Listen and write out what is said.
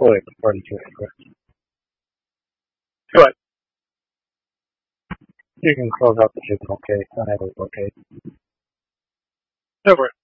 wait, 42 acres. Go ahead. You can close out the juvenile case and I will locate. Over it.